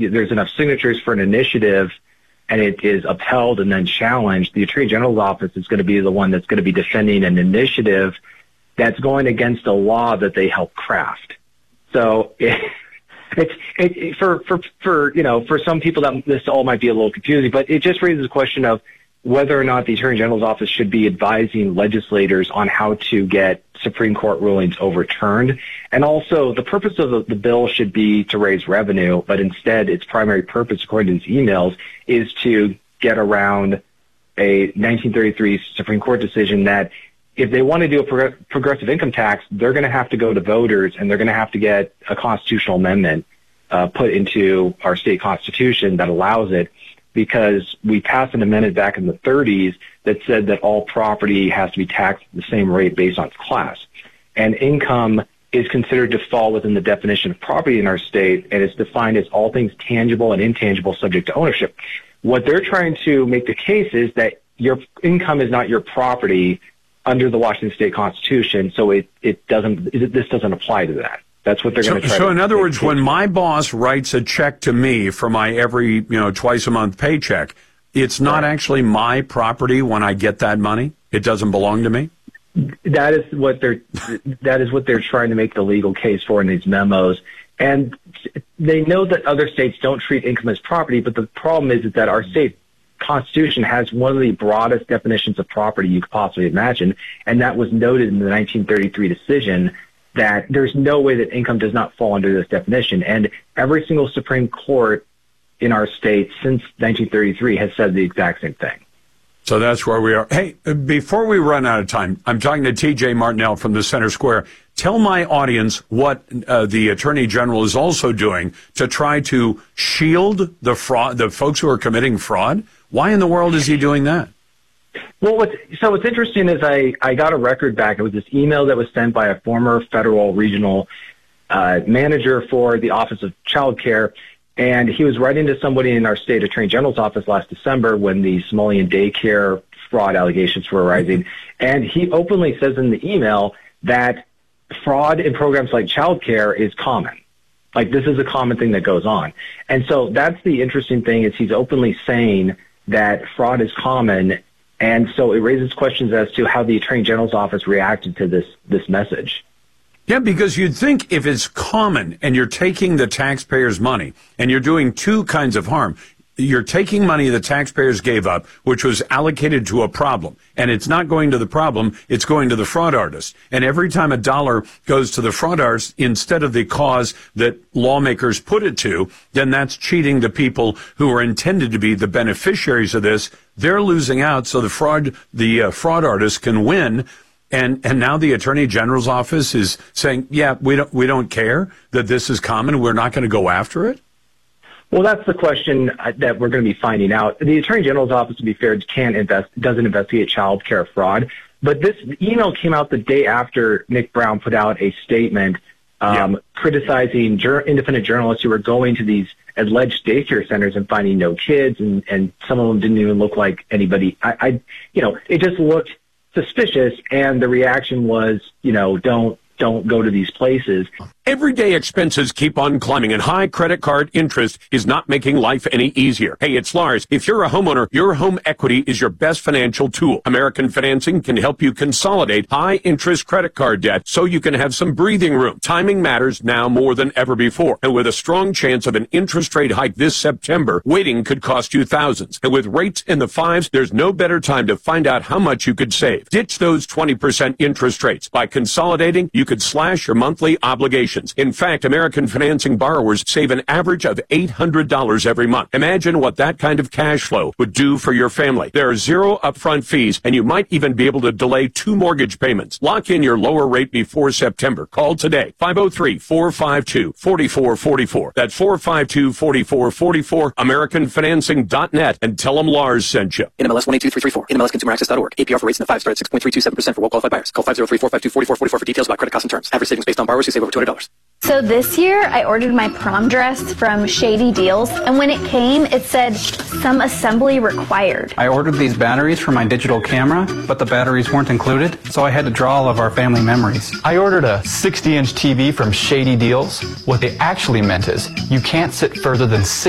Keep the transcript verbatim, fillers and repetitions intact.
there's enough signatures for an initiative and it is upheld and then challenged, the Attorney General's office is going to be the one that's going to be defending an initiative that's going against a law that they helped craft. So it, it's it, it, for for for you know for some people that this all might be a little confusing, but it just raises the question of whether or not the Attorney General's office should be advising legislators on how to get Supreme Court rulings overturned. And also, the purpose of the, the bill should be to raise revenue, but instead its primary purpose, according to these emails, is to get around a nineteen thirty-three Supreme Court decision that if they want to do a prog- progressive income tax, they're going to have to go to voters and they're going to have to get a constitutional amendment uh, put into our state constitution that allows it, because we passed an amendment back in the thirties that said that all property has to be taxed at the same rate based on its class. And income is considered to fall within the definition of property in our state, and it's defined as all things tangible and intangible subject to ownership. What they're trying to make the case is that your income is not your property under the Washington State Constitution, so it, it doesn't, it, this doesn't apply to that. That's what they're going to try so, to So in other words, case. when my boss writes a check to me for my every, you know, twice a month paycheck, it's not right. actually my property when I get that money? It doesn't belong to me? That is what they're, that is what they're trying to make the legal case for in these memos. And they know that other states don't treat income as property, but the problem is, is that our state Constitution has one of the broadest definitions of property you could possibly imagine, and that was noted in the nineteen thirty-three decision that there's no way that income does not fall under this definition. And every single Supreme Court in our state since nineteen thirty-three has said the exact same thing. So that's where we are. Hey, before we run out of time, I'm talking to T J Martinell from the Center Square. Tell my audience what uh, the Attorney General is also doing to try to shield the fraud, the folks who are committing fraud. Why in the world is he doing that? Well, what's, so what's interesting is I, I got a record back. It was this email that was sent by a former federal regional uh, manager for the Office of Child Care, and he was writing to somebody in our state Attorney General's office last December when the Simoleon daycare fraud allegations were arising, and he openly says in the email that fraud in programs like child care is common. Like, this is a common thing that goes on. And so that's the interesting thing, is he's openly saying that fraud is common. And so it raises questions as to how the Attorney General's office reacted to this this message. Yeah, because you'd think if it's common and you're taking the taxpayers' money and you're doing two kinds of harm, you're taking money the taxpayers gave up, which was allocated to a problem, and it's not going to the problem, it's going to the fraud artist. And every time a dollar goes to the fraud artist instead of the cause that lawmakers put it to, then that's cheating the people who are intended to be the beneficiaries of this. They're losing out, so the fraud, the uh, fraud artist can win. And and now the Attorney General's office is saying, yeah, we don't we don't care that this is common. We're not going to go after it. Well, that's the question that we're going to be finding out. The Attorney General's office, to be fair, can't invest, doesn't investigate child care fraud. But this email came out the day after Nick Brown put out a statement um, yeah. criticizing jur- independent journalists who were going to these alleged daycare centers and finding no kids, and, and some of them didn't even look like anybody. I, I, you know, it just looked suspicious, and the reaction was, you know, don't don't go to these places. Everyday expenses keep on climbing, and high credit card interest is not making life any easier. Hey, it's Lars. If you're a homeowner, your home equity is your best financial tool. American Financing can help you consolidate high-interest credit card debt so you can have some breathing room. Timing matters now more than ever before, and with a strong chance of an interest rate hike this September, waiting could cost you thousands. And with rates in the fives, there's no better time to find out how much you could save. Ditch those twenty percent interest rates. By consolidating, you could slash your monthly obligations. In fact, American Financing borrowers save an average of eight hundred dollars every month. Imagine what that kind of cash flow would do for your family. There are zero upfront fees, and you might even be able to delay two mortgage payments. Lock in your lower rate before September. Call today, five oh three, four five two, four four four four. That's four five two, four four four four, American Financing dot net, and tell them Lars sent you. N M L S one eight two three three four. N M L S consumer access dot org. A P R for rates in the five start at six point three two seven percent for well-qualified buyers. Call five oh three, four five two, four four four four for details about credit costs and terms. Average savings based on borrowers who save over two hundred dollars. So this year, I ordered my prom dress from Shady Deals, and when it came, it said, some assembly required. I ordered these batteries for my digital camera, but the batteries weren't included, so I had to draw all of our family memories. I ordered a sixty inch T V from Shady Deals. What they actually meant is, you can't sit further than six